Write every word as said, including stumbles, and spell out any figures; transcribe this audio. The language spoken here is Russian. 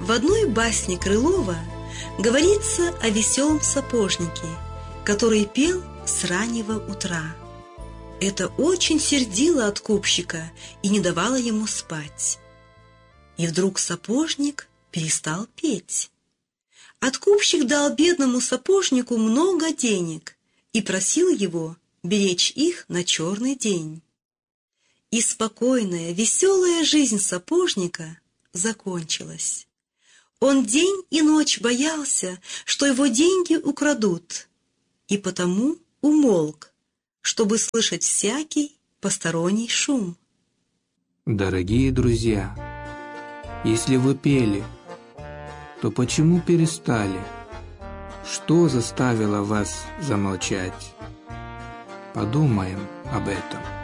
В одной басне Крылова говорится о веселом сапожнике, который пел с раннего утра. Это очень сердило откупщика и не давало ему спать. И вдруг сапожник перестал петь. Откупщик дал бедному сапожнику много денег и просил его беречь их на черный день. И спокойная, веселая жизнь сапожника закончилась. Он день и ночь боялся, что его деньги украдут, и потому умолк, чтобы слышать всякий посторонний шум. Дорогие друзья, если вы пели, то почему перестали? Что заставило вас замолчать? Подумаем об этом.